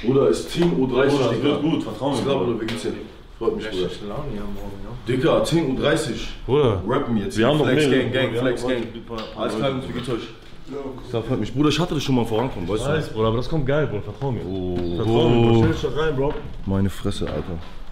Bruder, ist 10:30 Uhr, Bruder, Digga. wird gut, vertrau mir. Bruder, wie geht's dir? Freut mich, Bruder. Laune hier morgen, ja. Digga, 10:30 Uhr. Bruder, Rappen jetzt. wir haben doch Flex mehrere. Gang, Flex Gang. Alles klar, wie geht's euch? Ja, freut mich. Bruder, ich hatte das schon mal vorankommen, weißt du? Bruder, aber das kommt geil, Bruder, vertrau mir. Oh, Vertrau mir, Bro. Stell dich da rein, Bro. meine Fresse, Alter.